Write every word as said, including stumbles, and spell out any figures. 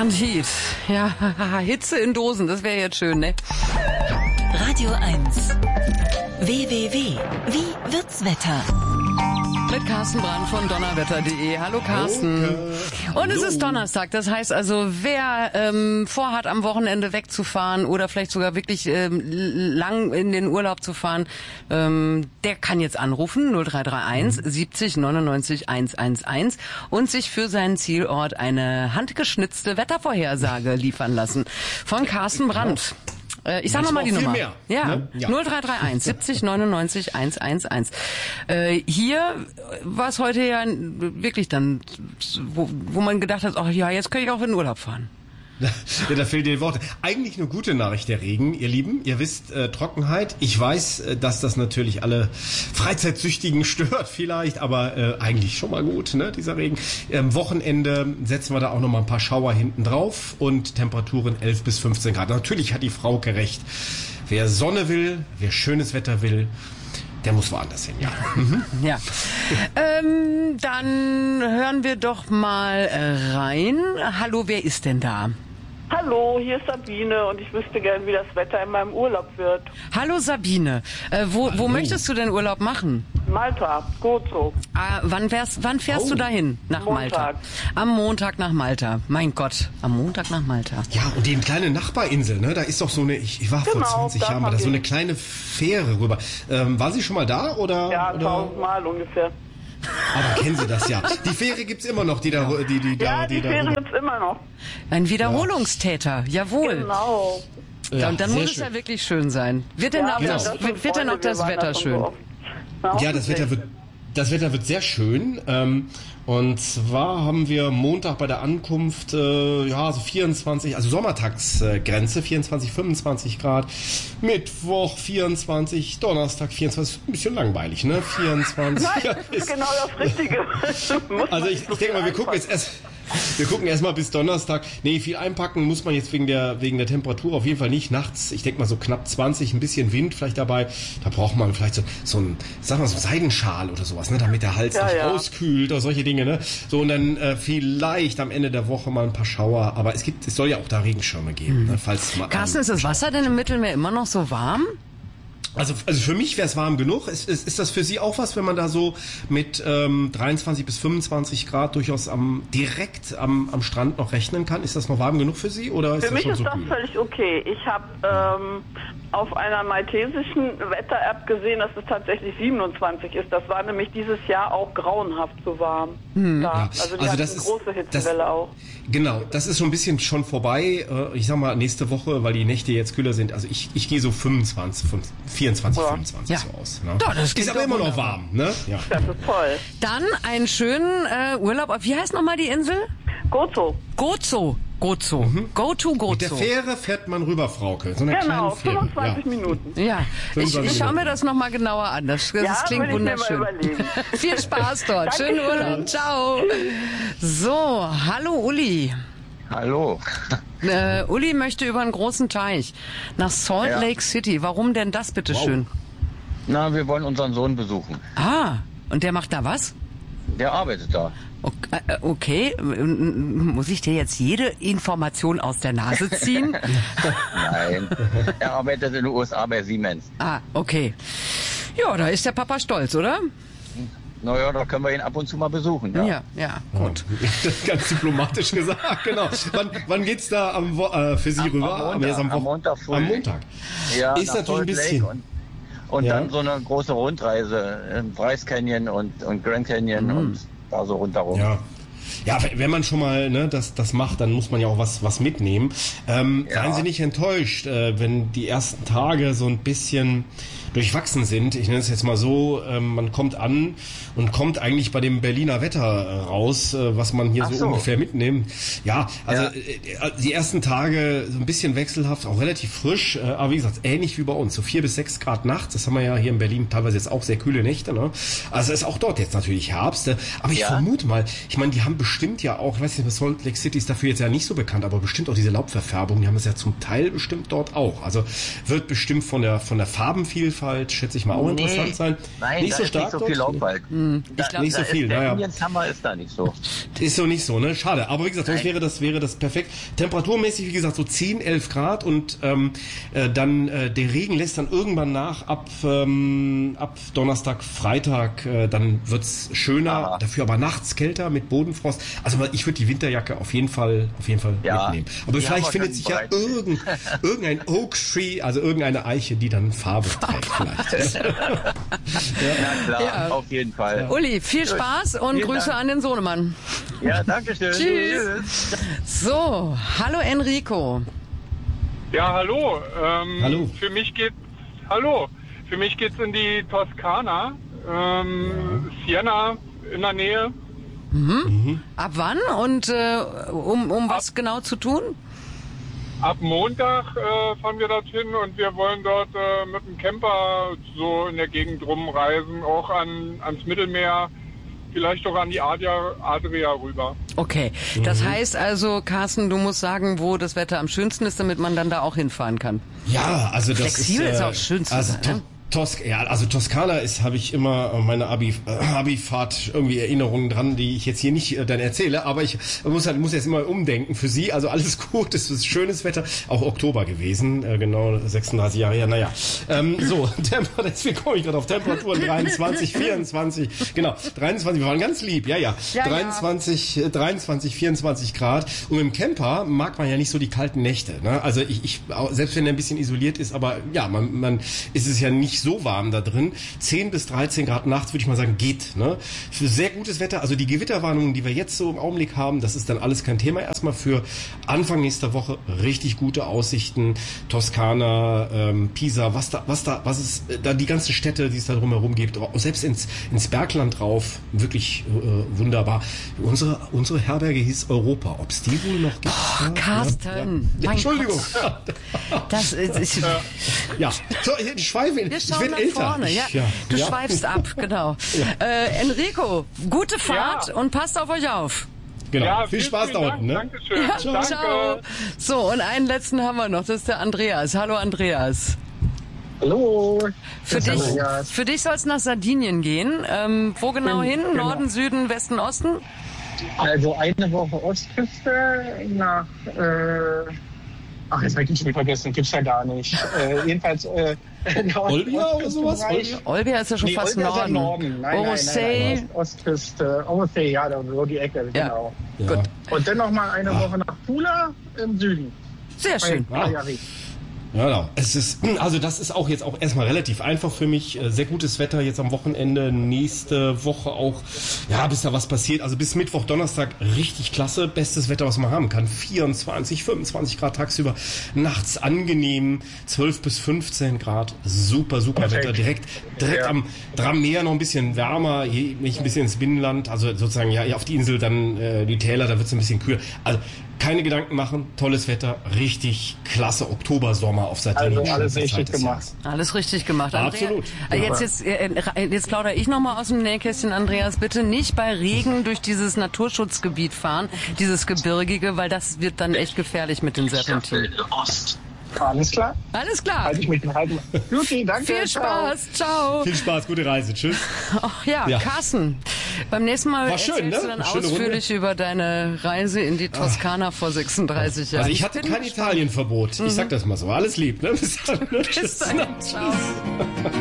Bernd Hiet. Ja, Hitze in Dosen, das wäre jetzt schön, ne? Radio eins. W W W. Wie wird's Wetter? Mit Carsten Brand von donnerwetter punkt de. Hallo Carsten. Okay. Und es ist Donnerstag, das heißt also, wer ähm, vorhat, am Wochenende wegzufahren oder vielleicht sogar wirklich ähm, lang in den Urlaub zu fahren, ähm, der kann jetzt anrufen, null drei drei eins siebzig neunundneunzig hundertelf und sich für seinen Zielort eine handgeschnitzte Wettervorhersage liefern lassen. Von Carsten Brand. Ich sag nochmal die Nummer. Mehr, ja, ne? Ja, null drei drei eins siebzig neunundneunzig hundertelf. Äh, hier war es heute ja wirklich dann, wo, wo man gedacht hat, ach ja, jetzt kann ich auch in den Urlaub fahren. Ja, da fehlen die Worte. Eigentlich eine gute Nachricht, der Regen, ihr Lieben. Ihr wisst, äh, Trockenheit. Ich weiß, äh, dass das natürlich alle Freizeitsüchtigen stört vielleicht, aber äh, eigentlich schon mal gut, ne, dieser Regen. Am Wochenende setzen wir da auch noch mal ein paar Schauer hinten drauf und Temperaturen elf bis fünfzehn Grad. Natürlich hat die Frauke recht. Wer Sonne will, wer schönes Wetter will, der muss woanders hin, ja. Mhm. Ja. ähm, dann hören wir doch mal äh, rein. Hallo, wer ist denn da? Hallo, hier ist Sabine und ich wüsste gern, wie das Wetter in meinem Urlaub wird. Hallo Sabine, äh, wo, Hallo. wo möchtest du denn Urlaub machen? Malta, Gozo. Ah, wann, wärst, wann fährst oh. du dahin nach Montag. Malta? Am Montag nach Malta. Mein Gott, am Montag nach Malta. Ja, und die kleine Nachbarinsel, ne? Da ist doch so eine, ich, ich war genau, vor zwanzig Jahren mal, da so eine kleine Fähre rüber. Ähm, waren Sie schon mal da oder? Ja, oder? tausendmal ungefähr. Aber kennen Sie das ja. Die Fähre gibt's immer noch, die da, die, die da, ja, die, die Fähre gibt's immer noch. Ein Wiederholungstäter, jawohl. Genau. Ja, und dann muss es ja wirklich schön sein. Wird denn ja, auch genau. das, wird, wird denn auch das Wetter schön? So ja, das Wetter wird, das Wetter wird sehr schön. Ähm, und zwar haben wir Montag bei der Ankunft, äh, ja, so vierundzwanzig, also Sommertagsgrenze, vierundzwanzig, fünfundzwanzig Grad. Mittwoch vierundzwanzig, Donnerstag vierundzwanzig, ein bisschen langweilig, ne? vierundzwanzig. Nein, das ist genau das Richtige. Also ich, ich denke mal, wir gucken jetzt erst, wir gucken erstmal bis Donnerstag. Nee, viel einpacken muss man jetzt wegen der, wegen der Temperatur auf jeden Fall nicht. Nachts, ich denke mal so knapp zwanzig, ein bisschen Wind vielleicht dabei. Da braucht man vielleicht so, so ein, sag mal so ein Seidenschal oder sowas, ne? Damit der Hals ja, nicht ja. auskühlt oder solche Dinge, ne? So, und dann äh, vielleicht am Ende der Woche mal ein paar Schauer. Aber es gibt, es soll ja auch da Regenschirme geben, ne? Falls mal. Carsten, ist das Wasser denn im Mittelmeer immer noch so warm? Also, also für mich wäre es warm genug. Ist, ist, ist das für Sie auch was, wenn man da so mit ähm, dreiundzwanzig bis fünfundzwanzig Grad durchaus am direkt am, am Strand noch rechnen kann? Ist das noch warm genug für Sie oder ist für das mich schon ist so das kühl? Völlig okay. Ich habe ähm, auf einer maltesischen Wetter-App gesehen, dass es tatsächlich siebenundzwanzig ist. Das war nämlich dieses Jahr auch grauenhaft so warm. Hm. Da. Ja. Also die also hatten das eine ist, große Hitzewelle das, auch. Genau, das ist so ein bisschen schon vorbei. Ich sag mal nächste Woche, weil die Nächte jetzt kühler sind. Also ich, ich gehe so fünfundzwanzig, vierundzwanzig, ja. fünfundzwanzig ja. so aus. Ne? Ja, das ist aber immer noch warm, ne? Ja. Das ist toll. Dann einen schönen äh, Urlaub. Wie heißt nochmal die Insel? Gozo. Gozo. Gozo. Mhm. Go to Gozo. Mit der Fähre fährt man rüber, Frauke. So eine genau, kleine Fähre. fünfundzwanzig ja. Minuten. Ja, ich, ich schaue mir das nochmal genauer an. Das, das ja, klingt wunderschön. Viel Spaß dort. Schönen Urlaub. Ciao. So, hallo Uli. Hallo. Äh, Uli möchte über einen großen Teich nach Salt ja. Lake City. Warum denn das, bitteschön? Wow. Na, wir wollen unseren Sohn besuchen. Ah, und der macht da was? Der arbeitet da. Okay, muss ich dir jetzt jede Information aus der Nase ziehen? Nein, er arbeitet in den U S A bei Siemens. Ah, okay. Ja, da ist der Papa stolz, oder? Naja, da können wir ihn ab und zu mal besuchen. Ja, ja, ja gut. Ja, ganz diplomatisch gesagt, genau. Wann, wann geht's da am, äh, für Sie am, rüber? Am Montag, am, am Montag früh. Am Montag. Ja, ist natürlich ein bisschen. Und, und ja. dann so eine große Rundreise in Bryce Canyon und, und Grand Canyon mhm. und da so rundherum. Ja. Ja, wenn man schon mal ne, das, das macht, dann muss man ja auch was, was mitnehmen. Ähm, ja. Seien Sie nicht enttäuscht, äh, wenn die ersten Tage so ein bisschen durchwachsen sind. Ich nenne es jetzt mal so, ähm, man kommt an und kommt eigentlich bei dem Berliner Wetter äh, raus, äh, was man hier so, so ungefähr mitnimmt. Ja, also ja. Äh, die ersten Tage so ein bisschen wechselhaft, auch relativ frisch, äh, aber wie gesagt, ähnlich wie bei uns, so vier bis sechs Grad nachts. Das haben wir ja hier in Berlin teilweise jetzt auch sehr kühle Nächte. Ne? Also ist auch dort jetzt natürlich Herbst. Äh, aber ich ja. vermute mal, ich meine, die haben bestimmt ja auch, ich weiß nicht, Salt Lake City ist dafür jetzt ja nicht so bekannt, aber bestimmt auch diese Laubverfärbung, die haben es ja zum Teil bestimmt dort auch. Also wird bestimmt von der von der Farbenvielfalt Regenwald, schätze ich mal, auch nee. interessant sein. Nein, nicht da so ist stark nicht so dort? viel Laubwald. Hm. Da, glaub, nicht da so viel, ist der naja. Indian Summer ist da nicht so. Ist so nicht so, ne? Schade. Aber wie gesagt, sonst Nein. wäre das, wäre das perfekt. Temperaturmäßig, wie gesagt, so zehn, elf Grad und ähm, äh, dann äh, der Regen lässt dann irgendwann nach ab ähm, ab Donnerstag, Freitag, äh, dann wird's schöner, Aha. dafür aber nachts kälter mit Bodenfrost. Also ich würde die Winterjacke auf jeden Fall auf jeden Fall Ja, mitnehmen. Aber die vielleicht haben wir findet schon sich ja bereit. irgend, irgendein Oak Tree, also irgendeine Eiche, die dann Farbe trägt vielleicht. Na klar, Ja. auf jeden Fall. Uli, viel Spaß und Vielen Grüße Dank. an den Sohnemann. Ja, danke schön. Tschüss. So, hallo Enrico. Ja, hallo. Ähm, Hallo. Für mich geht's, hallo. Für mich geht's in die Toskana, ähm, Siena in der Nähe. Ab wann und äh, um, um was genau zu tun? Ab Montag äh, fahren wir dorthin und wir wollen dort äh, mit dem Camper so in der Gegend rumreisen, auch an, ans Mittelmeer, vielleicht auch an die Adria, Adria rüber. Okay, das heißt also, Carsten, du musst sagen, wo das Wetter am schönsten ist, damit man dann da auch hinfahren kann. Ja, also das Flexibel ist, ist äh, auch schön zu also sein, To- ne? Tos ja, also Toskana ist, habe ich immer meine Abi, äh, Abi-Fahrt irgendwie Erinnerungen dran, die ich jetzt hier nicht äh, dann erzähle, aber ich muss halt muss jetzt immer umdenken für Sie. Also alles gut, es ist schönes Wetter, auch Oktober gewesen, äh, genau sechsunddreißig Jahre her. Naja, ähm, so Temper, deswegen komme ich gerade auf Temperaturen dreiundzwanzig, vierundzwanzig, genau dreiundzwanzig. Wir waren ganz lieb, ja ja, Ja, ja. dreiundzwanzig, äh, dreiundzwanzig, vierundzwanzig Grad. Und im Camper mag man ja nicht so die kalten Nächte. Ne? Also ich, ich auch, selbst wenn er ein bisschen isoliert ist, aber ja, man, man ist es ja nicht so warm da drin. zehn bis dreizehn Grad nachts, würde ich mal sagen, geht. Ne? Für sehr gutes Wetter. Also die Gewitterwarnungen, die wir jetzt so im Augenblick haben, das ist dann alles kein Thema. Erstmal für Anfang nächster Woche richtig gute Aussichten. Toskana, ähm, Pisa, was da, was da, was es äh, da die ganzen Städte, die es da drumherum gibt, auch selbst ins, ins Bergland drauf, wirklich äh, wunderbar. Unsere, unsere Herberge hieß Europa. Ob es die wohl noch gibt? Oh, Carsten, Ja, ja. mein Entschuldigung. Das ist, ich, Ja, so, ich schweife. wir Ich schauen werde nach älter. vorne. Ich, Ja. ja. Du ja. schweifst ab, genau. Äh, Enrico, gute Fahrt Ja. und passt auf euch auf. Genau. Ja, Viel vielen, Spaß vielen da Dank. unten. Ne? Dankeschön. Ja, Danke. ciao. So, und einen letzten haben wir noch, das ist der Andreas. Hallo Andreas. Hallo. Für Das ist dich, Andreas. für dich soll es nach Sardinien gehen. Ähm, wo genau hin? Genau. Norden, Süden, Westen, Osten? Also eine Woche Ostküste nach, äh, ach, jetzt habe ich die schon wieder vergessen, gibt's ja gar nicht. Äh, jedenfalls, äh, der Ost- Olbia oder sowas? Ostküstenbereich. Olbia ist ja schon Nee, fast Olbia ist ja Norden. Norden. Nein, nein, Orosei. nein, nein, Ost- Ostküste, Orosei, ja, da so die Ecke, Ja. genau. Ja. Gut. Und dann noch mal eine Woche nach Pula im Süden. Sehr schön. Bei Cagliari. Ja, genau. Es ist, also das ist auch jetzt auch erstmal relativ einfach für mich. Äh, Sehr gutes Wetter jetzt am Wochenende, nächste Woche auch. Ja, bis da was passiert. Also bis Mittwoch, Donnerstag richtig klasse. Bestes Wetter, was man haben kann. vierundzwanzig, fünfundzwanzig Grad tagsüber. Nachts angenehm. zwölf bis fünfzehn Grad. Super, super Perfekt. Wetter. Direkt, direkt Ja. am, am Meer noch ein bisschen wärmer. Hier nicht ein bisschen ins Binnenland. Also sozusagen ja auf die Insel dann äh, die Täler, da wird es ein bisschen kühler. Also keine Gedanken machen. Tolles Wetter. Richtig klasse Oktober, Sommer auf Sardinien. Also alles Schönste richtig Zeit des gemacht. Jahres. Alles richtig gemacht. Absolut. Andrea, jetzt, jetzt, äh, jetzt plaudere ich nochmal aus dem Nähkästchen, Andreas. Bitte nicht bei Regen durch dieses Naturschutzgebiet fahren, dieses Gebirgige, weil das wird dann echt gefährlich mit den Serpentinen. Ost. Alles klar? Alles klar. Halte ich mich den halten. Juti, danke. Viel ciao. Spaß. Ciao. Viel Spaß, gute Reise. Tschüss. Ach ja, Ja. Carsten, beim nächsten Mal War schön, erzählst ne? du dann Schöne ausführlich über deine Reise in die Toskana vor sechsunddreißig Jahren. Also ich hatte bin kein Italienverbot. Ich sag das mal so. Alles lieb. Ne? Bis dann. Ne? Bis Tschüss. dann. Ciao.